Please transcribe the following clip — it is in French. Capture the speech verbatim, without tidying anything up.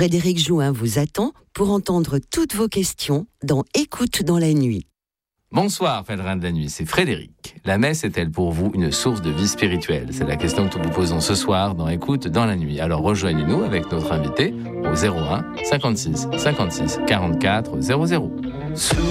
Frédéric Jouin vous attend pour entendre toutes vos questions dans Écoute dans la nuit. Bonsoir, pèlerins de la nuit, c'est Frédéric. La messe est-elle pour vous une source de vie spirituelle ? C'est la question que nous vous posons ce soir dans Écoute dans la nuit. Alors rejoignez-nous avec notre invité au zéro un cinquante-six cinquante-six quarante-quatre zéro zéro.